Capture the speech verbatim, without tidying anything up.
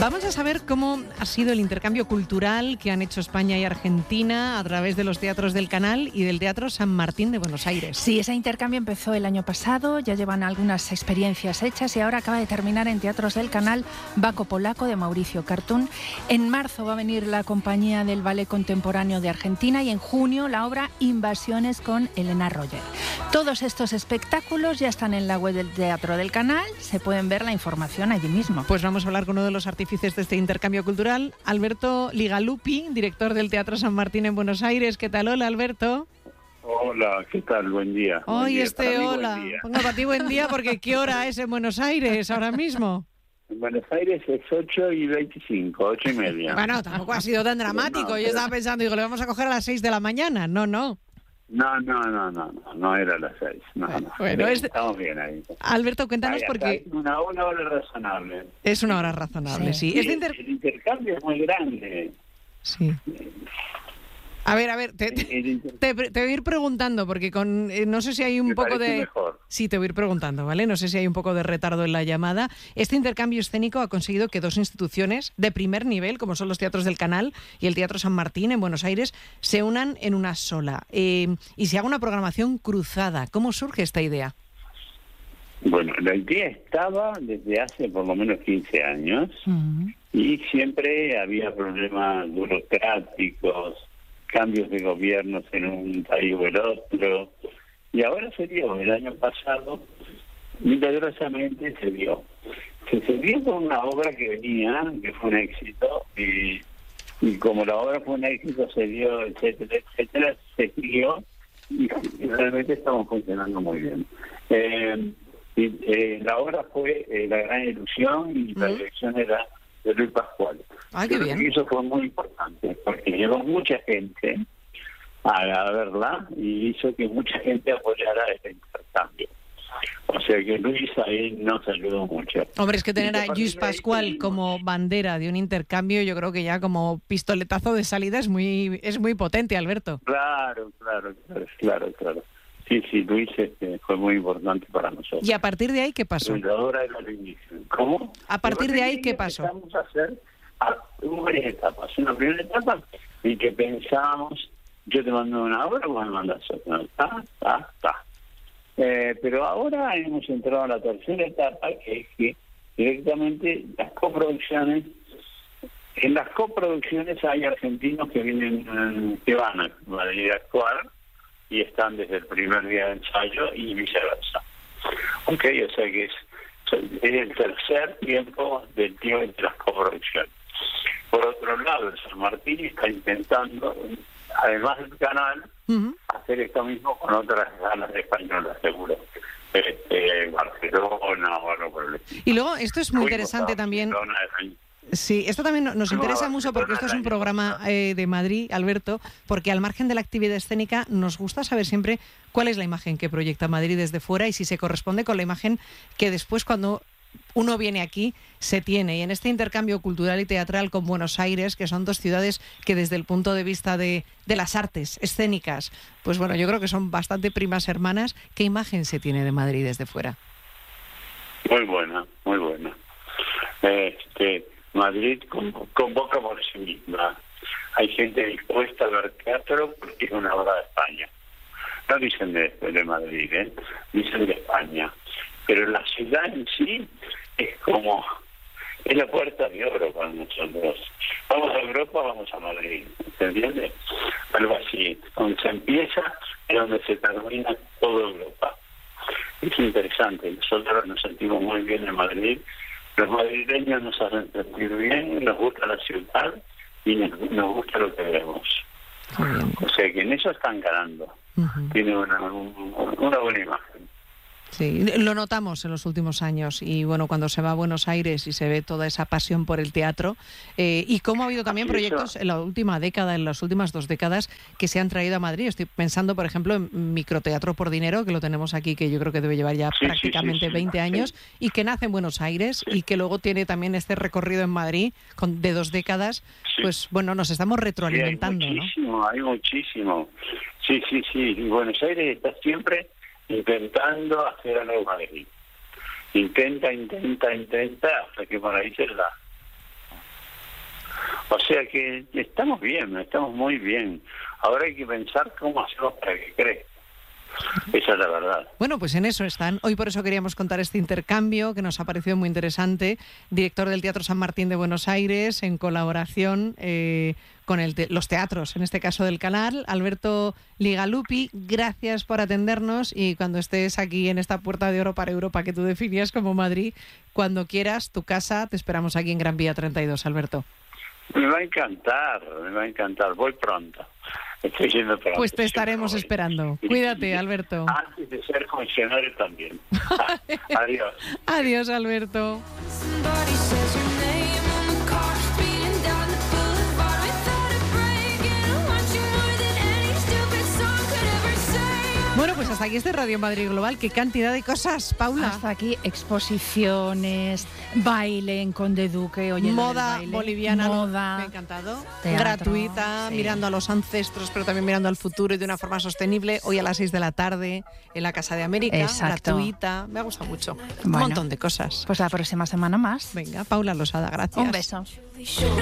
Vamos a saber cómo ha sido el intercambio cultural que han hecho España y Argentina a través de los teatros del Canal y del Teatro San Martín de Buenos Aires. Sí, ese intercambio empezó el año pasado, ya llevan algunas experiencias hechas y ahora acaba de terminar en Teatros del Canal Baco Polaco de Mauricio Cartún. En marzo va a venir la compañía del Ballet Contemporáneo de Argentina y en junio la obra Invasiones con Elena Roger. Todos estos espectáculos ya están en la web del Teatro del Canal, se pueden ver la información allí mismo. Pues vamos a hablar con uno de los artífices de este intercambio cultural, Alberto Ligalupi, director del Teatro San Martín en Buenos Aires. ¿Qué tal? Hola, Alberto. Hola, ¿qué tal? Buen día. Hoy este para mí, hola. Ponga para ti buen día porque ¿qué hora es en Buenos Aires ahora mismo? En Buenos Aires es ocho y veinticinco, ocho y media. Bueno, tampoco ha sido tan dramático. No, Yo pero... estaba pensando, digo, le vamos a coger a las seis de la mañana. No, no. No, no, no, no, no, no era a las seis. No, no. Bueno, bien, es... estamos bien ahí. Alberto, cuéntanos Vaya, porque... Una, una hora razonable. Es una hora razonable, sí. sí. Este El, inter... el intercambio es muy grande. Sí. A ver, a ver, te, te, te, te voy a ir preguntando, porque con eh, no sé si hay un Me poco de... Mejor. Sí, te voy a ir preguntando, ¿vale? No sé si hay un poco de retardo en la llamada. Este intercambio escénico ha conseguido que dos instituciones de primer nivel, como son los Teatros del Canal y el Teatro San Martín en Buenos Aires, se unan en una sola. Eh, y se haga una programación cruzada. ¿Cómo surge esta idea? Bueno, la idea estaba desde hace por lo menos quince años uh-huh. y siempre había problemas burocráticos, cambios de gobiernos en un país o el otro, y ahora se dio, el año pasado, milagrosamente se dio. Se, se dio con una obra que venía, que fue un éxito, y, y como la obra fue un éxito, se dio, etcétera, etcétera, se siguió, y, y realmente estamos funcionando muy bien. Eh, y, eh, la obra fue eh, La Gran Ilusión, y la dirección era de Luis Pascual. Ah, qué bien. Y eso fue muy importante, porque llegó mucha gente a, a verla y hizo que mucha gente apoyara este intercambio. O sea que Luis ahí nos ayudó mucho. Hombre, es que tener a Luis Pascual como bandera de un intercambio, yo creo que ya como pistoletazo de salida es muy es muy potente, Alberto. Claro, claro, claro, claro, claro. Sí, sí, Luis este, fue muy importante para nosotros. ¿Y a partir de ahí qué pasó? ¿Cómo? ¿A partir de ahí qué pasó? Empezamos a hacer hubo varias etapas. Una primera etapa en que pensábamos, yo te mando una obra, vos me mandas otra. Ta, ta, ta. Eh, pero ahora hemos entrado a la tercera etapa, que es que directamente las coproducciones, en las coproducciones hay argentinos que vienen, que van a Madrid a actuar y están desde el primer día de ensayo y viceversa. Ok, o sea que es, es el tercer tiempo del tiempo entre las coproducciones. Por otro lado, el San Martín está intentando, además del Canal, uh-huh. hacer esto mismo con otras ganas españolas, seguro. Este, Barcelona o algo por el estilo. Y luego, esto es muy Fuimos interesante también. Sí, esto también nos interesa mucho porque esto es un programa eh, de Madrid, Alberto, porque al margen de la actividad escénica nos gusta saber siempre cuál es la imagen que proyecta Madrid desde fuera y si se corresponde con la imagen que después cuando uno viene aquí se tiene. Y en este intercambio cultural y teatral con Buenos Aires, que son dos ciudades que desde el punto de vista de, de las artes escénicas, pues bueno, yo creo que son bastante primas hermanas, ¿qué imagen se tiene de Madrid desde fuera? Muy buena, muy buena. Este... Madrid convoca por sí misma. Hay gente dispuesta a ver teatro porque es una obra de España. No dicen de, de Madrid, ¿eh? Dicen de España. Pero la ciudad en sí es como... es la puerta de oro para nosotros. Vamos a Europa, vamos a Madrid. ¿Se entiende? Algo así. Donde se empieza es donde se termina toda Europa. Es interesante. Nosotros nos sentimos muy bien en Madrid. Los madrileños nos hacen sentir bien, nos gusta la ciudad y nos, nos gusta lo que vemos. O sea que en eso están ganando. Uh-huh. Tiene una, una buena imagen. Sí, lo notamos en los últimos años y bueno, cuando se va a Buenos Aires y se ve toda esa pasión por el teatro eh, y cómo ha habido también Así proyectos eso. en la última década, en las últimas dos décadas que se han traído a Madrid. Estoy pensando, por ejemplo, en Microteatro por Dinero, que lo tenemos aquí, que yo creo que debe llevar ya sí, prácticamente sí, sí, sí, veinte años sí. y que nace en Buenos Aires sí. y que luego tiene también este recorrido en Madrid con, de dos décadas. Sí. Pues bueno, nos estamos retroalimentando. Sí, hay muchísimo, ¿no? hay muchísimo. Sí, sí, sí. Y Buenos Aires está siempre intentando hacer a Nueva Madrid. Intenta, intenta, intenta, hasta que por ahí se da. O sea que estamos bien, estamos muy bien. Ahora hay que pensar cómo hacemos para que crezca. Esa es la verdad. Bueno, pues en eso están. Hoy por eso queríamos contar este intercambio que nos ha parecido muy interesante. Director del Teatro San Martín de Buenos Aires, en colaboración eh, con el te- los teatros, en este caso del Canal. Alberto Ligalupi, gracias por atendernos y cuando estés aquí en esta puerta de oro para Europa que tú definías como Madrid, cuando quieras, tu casa, te esperamos aquí en Gran Vía treinta y dos, Alberto. Me va a encantar, me va a encantar. Voy pronto. Estoy yendo pronto. Pues te estaremos esperando. Cuídate, Alberto. Antes de ser funcionario también. Adiós. Adiós, Alberto. Bueno, pues hasta aquí este Radio Madrid Global. Qué cantidad de cosas, Paula. Hasta aquí exposiciones, baile en Conde Duque, oyendo moda baile, boliviana, moda, me ha encantado. teatro, Gratuita, sí. mirando a los ancestros, pero también mirando al futuro y de una forma sostenible. Hoy a las seis de la tarde en la Casa de América, Exacto. gratuita. Me ha gustado mucho. Un Bueno, montón de cosas. Pues la próxima semana más. Venga, Paula Losada, gracias. Un beso.